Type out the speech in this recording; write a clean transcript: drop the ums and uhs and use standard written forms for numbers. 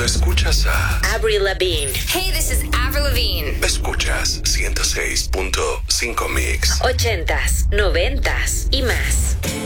Escuchas a Avril Lavigne. Hey, this is Avril Lavigne. Escuchas 106.5 Mix. 80s, 90s y más.